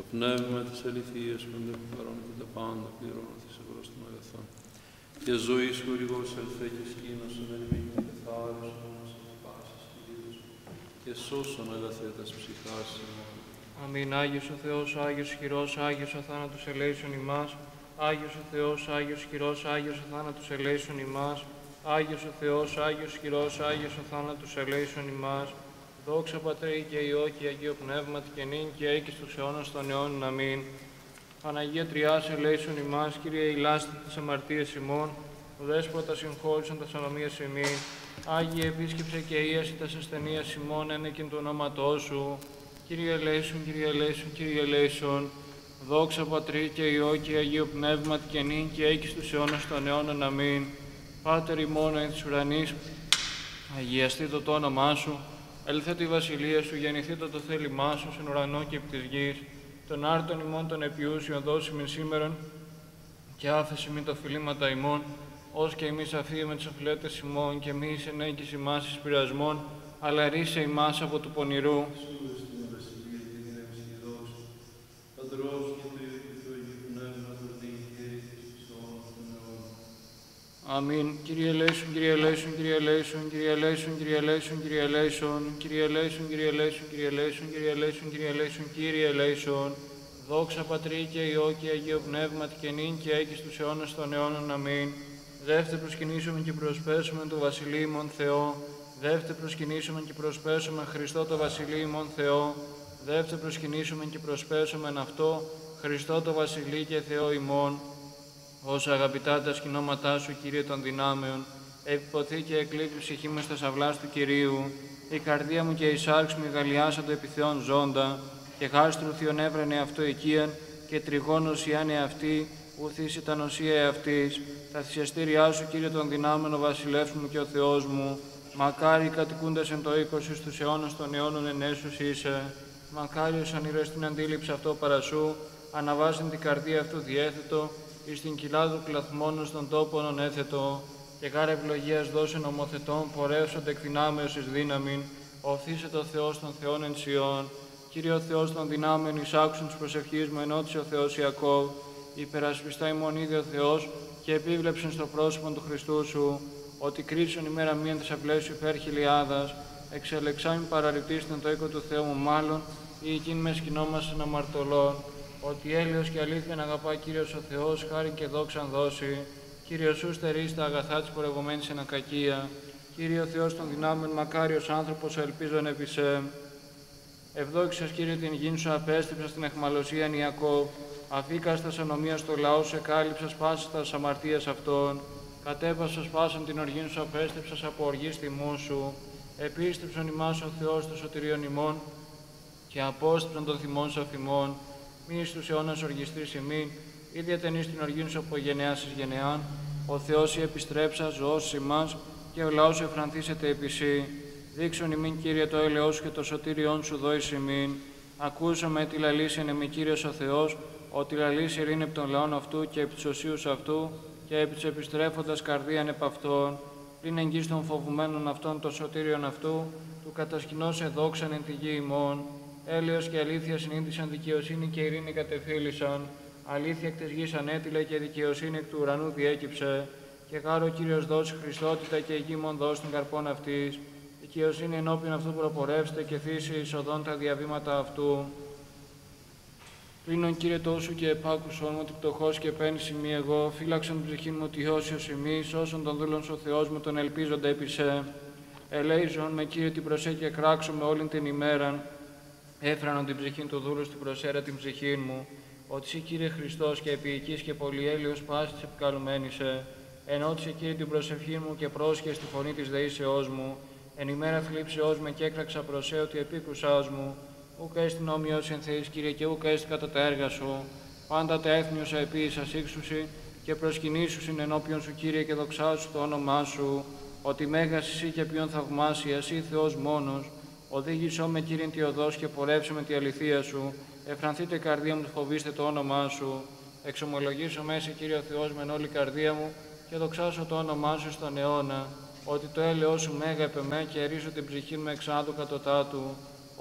Το πνεύμα της αληθείας που εντεφαρών και τα πάντα πληρώνω της ευρώς των αγαθών. Και ζωής χορηγός ελθέ και σκήνωσον ελμήν και καθάρισον μας από πάσης Κυρίως και σώσον αγαθέ τας ψυχάς ημών. Αμήν. Άγιος ο Θεός, Άγιος χειρός, Άγιος ο θάνατος ελέησον ημάς. Άγιος ο Θεός, Άγιος χειρός, Άγιος ο θάνατος ελέησον ημάς. Άγιος ο Θεός, Άγιος χειρός, Άγιος ο θάνατος ελέησον ημάς. Δόξα Πατρί και Υιό και Αγίο Πνεύματι και νυν και έκει στους αιώνας των αιώνων. Αμήν. Παναγία Τριάς ελέησον ημάς, Κύριε ηλάστη τις αμαρτίες ημών, ο Δέσποτα συγχώρησον τας ανομίας ημών. Άγιε επίσκεψε και ίαση τας ασθενείας ημών, ένεκεν του ονόματός σου. Κύριε ελέησον, Κύριε ελέησον, Κύριε ελέησον. Δόξα Πατρί και Υιό και Αγίο Πνεύματι και νυν και έκει στους αιώνας των αιώνων. Αμήν. Πάτερ ημών εν της ουρανής, αγιαστήτω το όνομά σου. Ελθέτω η βασιλεία σου, γεννηθήτω το θέλημά σου, εν ουρανό και επί της γης. Των άρτων ημών των επιούσιων δώσιμην σήμερον, και άφεση μην τα φιλήματα ημών, ως και εμείς αφίεμε τις οφειλέτες ημών, και μη εις ενέγκης ημάς εις πειρασμών, αλλά ρίσε ημάς από του πονηρού. Αμήν. Κύριε ελέησον, Κύριε ελέησον, Κύριε ελέησον, Κύριε ελέησον, Κύριε ελέησον, Κύριε ελέησον, Κύριε ελέησον, Κύριε ελέησον, Κύριε ελέησον, Κύριε ελέησον, Κύριε ελέησον, Κύριε ελέησον. Δόξα Πατρί και Υιό και Αγίο Πνεύματι και νυν και έκει στους αιώνας των αιώνων. Αμήν. Δεύτε προσκυνήσουμε και προσπέσουμε το Βασιλείο ημών Θεό. Δεύτε προσκυνήσουμε και προσπέσουμε Χριστό το Βασιλείο ημών Θεό. Δεύτε προσκυνήσουμε και προσπέσουμε αυτό Χριστό το Βασιλείο και Θεό ημών. Όσα αγαπητά τα σκηνώματά σου, Κύριε των δυνάμεων, επιποθεί και εκλείπει ψυχή μες στα σαυλάς του Κυρίου, η καρδία μου και η σάρξ μου γαλλιάσαντο επί Θεόν ζώντα, και χάστρου θειον έβρανε αυτό οικίαν, και τριγώνος ιάν εαυτή, ουθείς ήταν οσία εαυτής. Τα θυσιαστήριά σου, Κύριε των δυνάμεων, ο βασιλεύς μου και ο Θεός μου, μακάρι κατοικούντας εν το οίκος στους αιώνας των αιώνων ενέσους είσαι. Μακάριος ανήρες την αντίληψη αυτό παρασού, αναβάσιν την καρδία αυτού διέθετο, εις την κοιλά του κλαθμόνος των τόπων έθετο, και γάρ ευλογίας δώσε νομοθετών, πορεύσονται εκ δυνάμεως εις δύναμην, οφθήσε το Θεός των Θεών εν Σιών. Κύριε ο Θεός των δυνάμεων, εις άκουσον της προσευχής μου, ενώτησε ο Θεός Ιακώβ, υπερασπιστά ημών είδε ο Θεός, και επίβλεψεν στο πρόσωπο του Χριστού σου, ότι κρίσον ημέρα μίαν της απλές σου υπέρ χιλιάδας, εξελεξάμιν παραρρυπτίστην το οίκο του Θεού μου μάλλον, ή εκείνη με σκηνόμασεν αμαρτωλών. Ότι έλεος και αλήθεια να αγαπά Κύριος ο Θεός, χάρη και δόξαν δώσει. Κύριος σου στερείς τα αγαθά της πορευομένης εν ακακία. Κύριε ο Θεός των δυνάμεων, μακάριος άνθρωπος, ο ελπίζων επί σε. Ευδόξας Κύριε την γην σου απέστρεψα στην αιχμαλωσίαν Ιακώβ. Αφήκας τας ανομίας στο λαό σε κάλυψας πάσας τας αμαρτίας αυτών. Κατέβασας πάσαν την οργήν σου απέστρεψας από οργής τιμού σου. Επίστρεψον ημάς ο Θεός των σωτηρίων ημών, και απόστρεψαν των θυμών σου αφημών. Μη στους αιώνας οργιστής ημίν, ή διατενείς την οργήν σου από γενεάς εις γενεάν, ο Θεός η επιστρέψα, ζωός ημάς, και ο λαός σου εφρανθήσεται επί σύ. Δείξον ημίν, Κύριε, το έλεος σου και το σωτήριόν σου δόης ημίν. Ακούσαμε τη λαλήσιν εμεί, Κύριος ο Θεός, ότι λαλήσει ειρήνη επί των λαών αυτού και επί της οσίους αυτού, και επί της επιστρέφοντας καρδίαν επ' αυτών. Πλην εγγύς των φοβουμένων αυτών το σωτήριον αυτού, του κατασκηνώσε δόξαν εν τη γη ημών. Έλεος και αλήθεια συνήθισαν, δικαιοσύνη και ειρήνη κατεφύλησαν. Αλήθεια εκ της γης ανέτειλε και δικαιοσύνη εκ του ουρανού διέκυψε. Και χάρο Κύριος δώσει Χριστότητα και η γη μον δώσει την καρπών αυτής. Δικαιοσύνη ενώπιον αυτού προπορεύστε και θύσει εισοδών τα διαβήματα αυτού. Πλήνων Κύριε τόσου και επάκουσον μου ότι πτωχός και πένση μη εγώ, φύλαξον την ψυχή μου ότι όσιος ημί, σώσον τον δούλον ο Θεός μου τον ελπίζοντα επί σε. Ελέησον με Κύριε την προσέ και κράξω με όλην την ημέραν. Έφρανον την ψυχήν του δούλου στην προσέρα την ψυχήν μου, ότι σύ Κύριε Χριστός και επίοικης και πολυέλεος πάσης επικαλουμένησε. Ενώτησε Κύριε την προσευχή μου και πρόσχε στη φωνή της δεήσεώς μου. Εν ημέρα θλίψεώς με και έκραξα προσέ ότι επίκουσάς μου. Ούκ έστιν όμοιος εν Θεής Κύριε και ούκ έστιν κατά τα έργα σου. Πάντα τα έθνη όσα επίησας ύξουσι και προσκυνήσουσιν ενώπιον σου Κύριε και δοξάσου το όνομά σου. Ότι μέγας εσύ και ποιον θαυμάσια, εσύ Θεός μόνος. Οδήγησό με Κύριε τη οδός και πορεύσε με τη αληθεία σου. Εφρανθείτε καρδία μου, φοβήστε το όνομά σου. Εξομολογήσω μέσα Κύριε ο Θεός με όλη καρδία μου και δοξάσω το όνομά σου στον αιώνα. Ότι το έλεος σου μέγα επ' εμέ και ερίσω την ψυχή μου εξάδου κατωτάτου.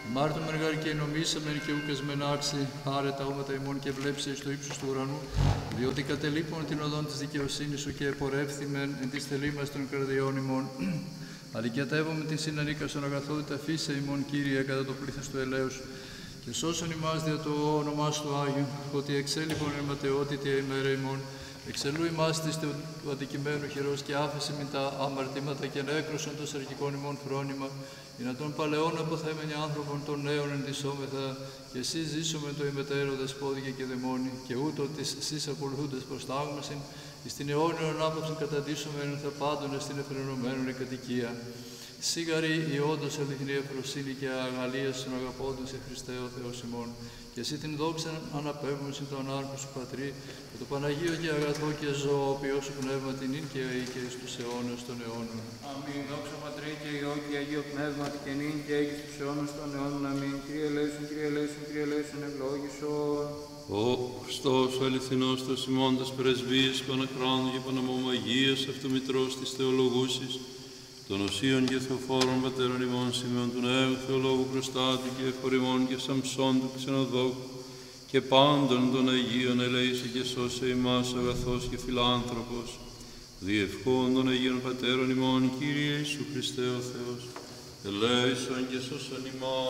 Μάρτων μεργάρ και νομίσαμεν και ούκες μεν άξι, χάρε τα όματα ημών και βλέψε εις το ύψος του ουρανού, διότι κατελείπων την οδόν της δικαιοσύνης σου και επορεύθημεν εν της θελήμας των καρδιών ημών. Αλικιατεύομαι την συνανίκασον αγαθότητα φύσε ημών, Κύριε, κατά το πλήθος του ελέους, και σώσον ημάς δια το όνομά σου Άγιον, ότι εξέλιπον εν ματαιότητη ημέρα ημών. Εξελού ημάς της του αντικειμένου χειρός και άφησε με τα αμαρτήματα και νέκρωσον το σαρκικών ημών φρόνημα, για να των παλαιών αποθέμενοι άνθρωπων των νέων ενδυσόμεθα, και εσείς ζήσομε το ημετέρω δεσπόδια και δαιμόνι, και ούτω τις εσείς ακολουθούντες προς τα άγνωσιν, εις την αιώνιον ανάπαυσιν καταντήσομεν θα πάντων στην εφρενωμένων η κατοικία. Σίγαρη η όντως αληθινή ευφροσύνη και αγαλία στον αγαπώντων σε Χριστέ ο Θεός ημών, και εσύ την δόξα αναπέμπουν συν τον άρκο σου Πατρί, και το Παναγίο και αγαθό και ζώο, οποίο σου πνεύμα την ίν και αεί και εις τους αιώνες των αιώνων. Αμήν. Δόξα Πατρί και Υιό και Αγίο Πνεύματι και νυν και αεί και στους αιώνες των αιώνων. Αμήν. Κύριε ελέησον, Κύριε ελέησον, Κύριε ελέησον, ευλόγησον. Ο Χριστός ο αληθινός των ημώντας πρεσβείες Παναχράντου και Παναμωμαγίας αυτομητρός της Θεολογούσης, των οσίων και θεοφόρων πατέρων ημών Σημειών του Νέου Θεολόγου Προστάτη και εφορημών και Σαμψών του Ξενοδόχου και πάντων των Αγίων ελέησε και σώσε ημάς αγαθός και φιλάνθρωπος, διευχών των Αγίων Πατέρων ημών, Κύριε Ιησού Χριστέ ο Θεός, ελέησον και σώσον ημάς.